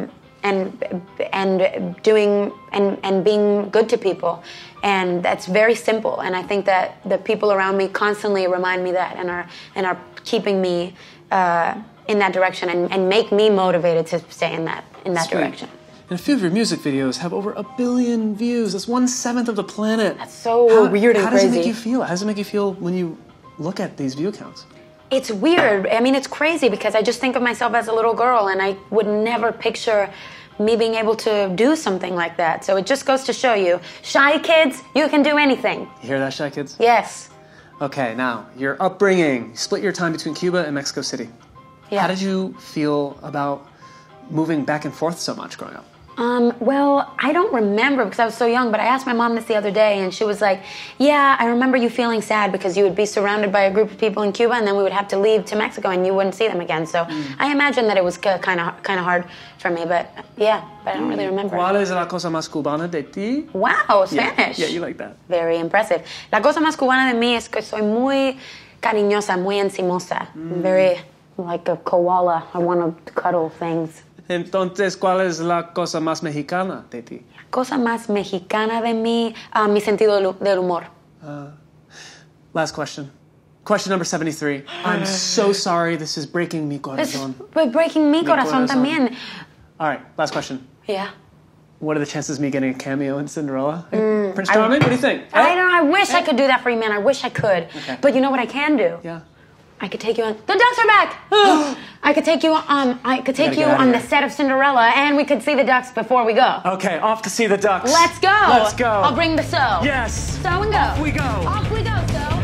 doing and being good to people. And that's very simple. And I think that the people around me constantly remind me that and are keeping me in that direction and make me motivated to stay in that direction. And a few of your music videos have over 1 billion views. That's 1/7 of the planet. That's so weird and crazy. How does it make you feel? How does it make you feel when you look at these view counts? It's weird. I mean, it's crazy because I just think of myself as a little girl and I would never picture me being able to do something like that. So it just goes to show you, shy kids, you can do anything. You hear that, shy kids? Yes. Okay, now, your upbringing. You split your time between Cuba and Mexico City. Yeah. How did you feel about moving back and forth so much growing up? Well, I don't remember because I was so young, but I asked my mom this the other day and she was like, yeah, I remember you feeling sad because you would be surrounded by a group of people in Cuba and then we would have to leave to Mexico and you wouldn't see them again. So I imagine that it was kind of hard for me, but I don't really remember. ¿Cuál es la cosa más cubana de ti? Wow, Spanish. Yeah, you like that. Very impressive. La cosa más cubana de mí es que soy muy cariñosa, muy encimosa. Very like a koala. I want to cuddle things. Entonces, ¿cuál es la cosa más mexicana de ti? La cosa más mexicana de mí, mi sentido del humor. Last question. Question number 73. I'm so sorry. This is breaking mi corazón. It's breaking mi corazón también. All right, last question. Yeah. What are the chances of me getting a cameo in Cinderella? Prince Charming, what do you think? I don't know. I wish I could do that for you, man. I wish I could. Okay. But you know what I can do? Yeah. I could take you on. The ducks are back. I could take you on. I could take you on the set of Cinderella, and we could see the ducks before we go. Okay, off to see the ducks. Let's go. Let's go. I'll bring the sew. Yes. Sew and go. Off we go. Off we go, sew.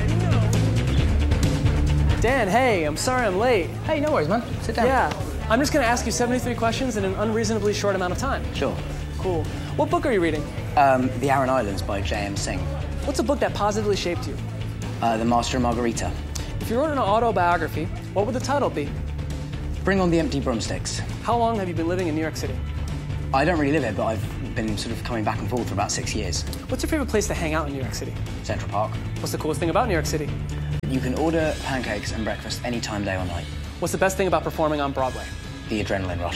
Dan, hey, I'm sorry I'm late. Hey, no worries, man. Sit down. Yeah, I'm just gonna ask you 73 questions in an unreasonably short amount of time. Sure. Cool. What book are you reading? The Aran Islands by J.M. Singh. What's a book that positively shaped you? The Master and Margarita. If you wrote an autobiography, what would the title be? Bring on the Empty Broomsticks. How long have you been living in New York City? I don't really live here, but I've been sort of coming back and forth for about 6 years. What's your favorite place to hang out in New York City? Central Park. What's the coolest thing about New York City? You can order pancakes and breakfast any time, day or night. What's the best thing about performing on Broadway? The adrenaline rush.